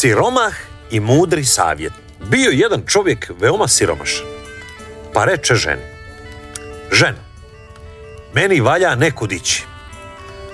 Siromah i mudri savjet. Bio jedan čovjek veoma siromašan. Pa reče ženi: ženo, meni valja nekud ići.